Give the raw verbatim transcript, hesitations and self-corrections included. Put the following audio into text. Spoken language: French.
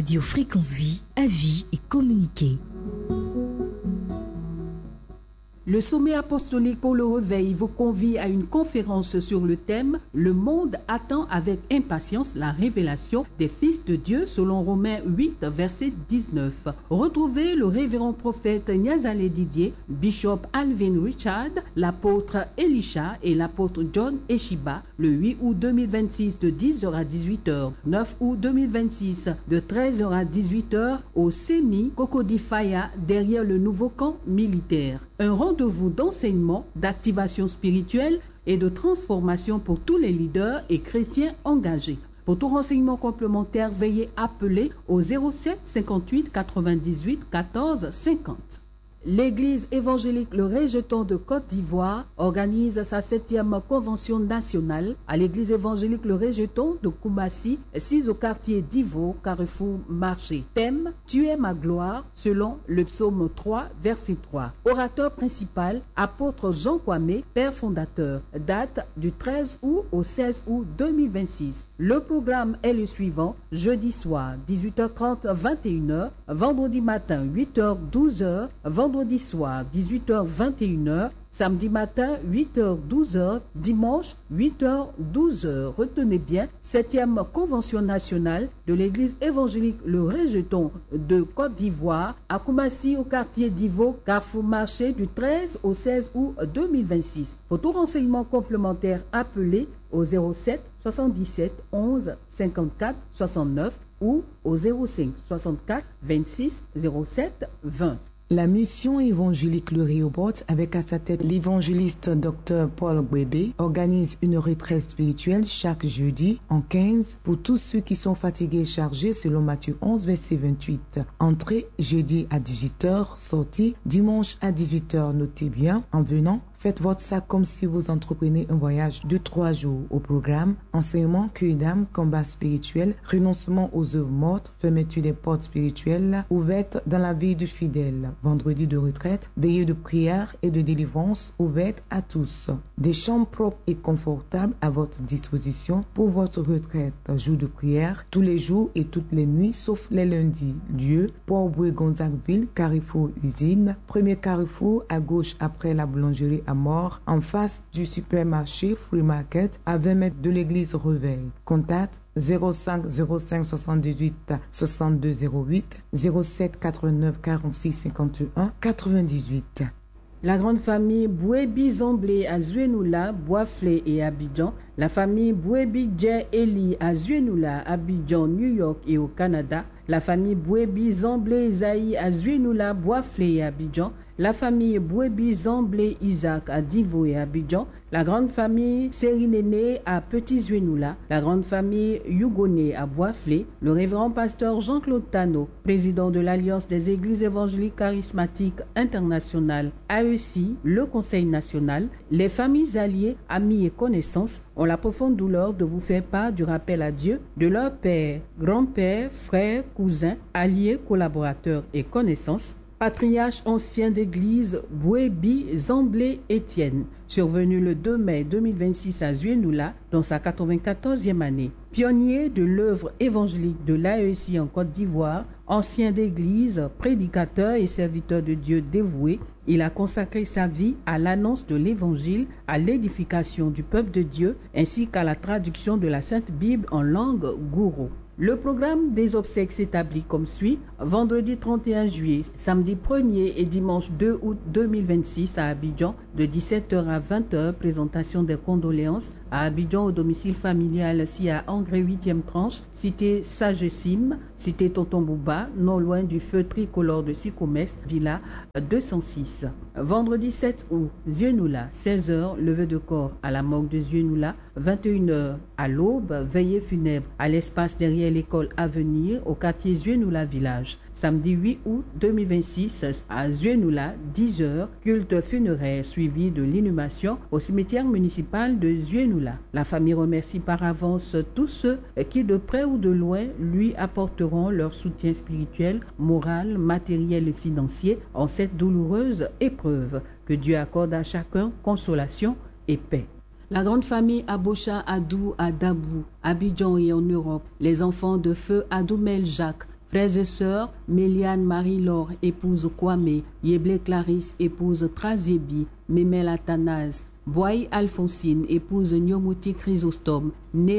Radio Fréquence Vie, avis et communiquer. Le sommet apostolique pour le réveil vous convie à une conférence sur le thème « Le monde attend avec impatience la révélation des fils de Dieu » selon Romains huit, verset dix-neuf. Retrouvez le révérend prophète Niazale Didier, Bishop Alvin Richard, l'apôtre Elisha et l'apôtre John Eshiba le huit août deux mille vingt-six de dix heures à dix-huit heures, neuf août deux mille vingt-six de treize heures à dix-huit heures au Semi Cocody Faya derrière le nouveau camp militaire. Un rendez-vous d'enseignement, d'activation spirituelle et de transformation pour tous les leaders et chrétiens engagés. Pour tout renseignement complémentaire, veuillez appeler au zéro sept cinquante-huit quatre-vingt-dix-huit quatorze cinquante. L'Église évangélique Le Rejeton de Côte d'Ivoire organise sa septième convention nationale à l'Église évangélique Le Rejeton de Koumassi, six au quartier d'Ivo, Carrefour Marché. Thème « Tu es ma gloire » selon le psaume trois, verset trois. Orateur principal, apôtre Jean Kwame, père fondateur. Date du treize août au seize août deux mille vingt-six. Le programme est le suivant: jeudi soir, dix-huit heures trente, vingt et une heures, vendredi matin, huit heures, douze heures, vendredi soir, dix-huit heures, vingt et une heures, samedi matin, huit heures, douze heures, dimanche, huit heures, douze heures. Retenez bien, septième convention nationale de l'Église évangélique Le Rejeton de Côte d'Ivoire à Koumassi au quartier d'Ivo, Carrefour Marché du treize au seize août deux mille vingt-six. Pour tout renseignement complémentaire, appelez au zéro sept soixante-dix-sept onze cinquante-quatre soixante-neuf ou au zéro cinq soixante-quatre vingt-six zéro sept vingt. La mission évangélique Le Rehoboth, avec à sa tête l'évangéliste Dr Paul Gwebe, organise une retraite spirituelle chaque jeudi en quinze pour tous ceux qui sont fatigués et chargés selon Matthieu onze, verset vingt-huit. Entrée jeudi à dix-huit heures, sortie dimanche à dix-huit heures. Notez bien, en venant, faites votre sac comme si vous entreprenez un voyage de trois jours. Au programme, enseignement, cueil d'âme, combat spirituel, renoncement aux œuvres mortes, fermeture des portes spirituelles ouvertes dans la vie du fidèle. Vendredi de retraite, veillée de prière et de délivrance ouverte à tous. Des chambres propres et confortables à votre disposition pour votre retraite. Jour de prière, tous les jours et toutes les nuits, sauf les lundis. Lieu, Port-Boué-Gonzagueville, Carrefour Usine, premier carrefour à gauche après la boulangerie à Mort, en face du supermarché Free Market, à vingt mètres de l'église Reveil. Contact zéro cinq zéro cinq soixante-dix-huit soixante-deux zéro huit, zéro sept quatre-vingt-neuf quarante-six cinquante-et-un quatre-vingt-dix-huit. La grande famille Bouébi Zamblé à Zuenoula, Boisflé et Abidjan. La famille Bouébi Dje Eli à Zuenoula, Abidjan, New York et au Canada. La famille Bouébi Zamblé Isaïe à Zuenoula, Boisflé et Abidjan. La famille Bouébi Zamblé Isaac à Divo et Abidjan. La grande famille Sérinéné à Petit Zuenoula. La grande famille Yougoné à Boisflé. Le révérend pasteur Jean-Claude Tano, président de l'Alliance des Églises évangéliques charismatiques internationales, A E C I, le Conseil national. Les familles alliées, amis et connaissances ont la profonde douleur de vous faire part du rappel à Dieu de leurs pères, grands-pères, frères, cousins, alliés, collaborateurs et connaissances. Patriarche ancien d'église Bouébi Zamblé Étienne, survenu le deux mai deux mille vingt-six à Zuenoula dans sa quatre-vingt-quatorzième année. Pionnier de l'œuvre évangélique de l'A E C I en Côte d'Ivoire, ancien d'église, prédicateur et serviteur de Dieu dévoué, il a consacré sa vie à l'annonce de l'évangile, à l'édification du peuple de Dieu, ainsi qu'à la traduction de la Sainte Bible en langue gourou. Le programme des obsèques s'établit comme suit: vendredi trente et un juillet, samedi premier et dimanche deux août deux mille vingt-six à Abidjan, de dix-sept heures à vingt heures, présentation des condoléances à Abidjan au domicile familial si à Angré huitième tranche, cité Sagessim, cité Tonton Bouba, non loin du feu tricolore de Sikomex, villa deux cent six. Vendredi sept août, Zuenoula, seize heures, levée de corps à la morgue de Zuenoula, vingt et une heures à l'aube, veillée funèbre à l'espace derrière l'école Avenir au quartier Zuenoula Village. Samedi huit août deux mille vingt-six à Zuenoula, dix heures, culte funéraire suivi de l'inhumation au cimetière municipal de Zuenoula. La famille remercie par avance tous ceux qui de près ou de loin lui apporteront leur soutien spirituel, moral, matériel et financier en cette douloureuse épreuve. Que Dieu accorde à chacun consolation et paix. La grande famille Abocha Adou à Dabou, Abidjan et en Europe, les enfants de feu Adoumel Jacques, Frères et sœurs, Méliane Marie-Laure, épouse Kwame, Yeblé Clarisse, épouse Trazébi, Mémel Athanase, Boy Alphonsine, épouse Nyomouti Chrysostome, née